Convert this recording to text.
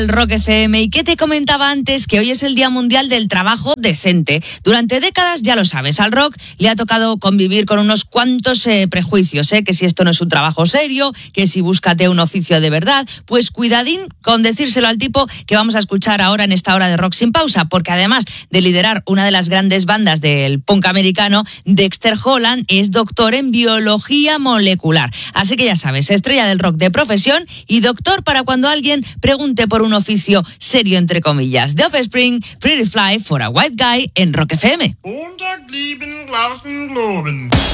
El Rock FM. ¿Y qué te comentaba antes? Que hoy es el Día Mundial del Trabajo Decente. Durante décadas, ya lo sabes, al rock le ha tocado convivir con unos cuantos prejuicios, que si esto no es un trabajo serio, que si búscate un oficio de verdad. Pues cuidadín con decírselo al tipo que vamos a escuchar ahora en esta hora de Rock Sin Pausa, porque además de liderar una de las grandes bandas del punk americano, Dexter Holland es doctor en biología molecular. Así que ya sabes, estrella del rock de profesión y doctor para cuando alguien pregunte por un oficio serio, entre comillas. The Offspring, Pretty Fly for a White Guy en Rock FM.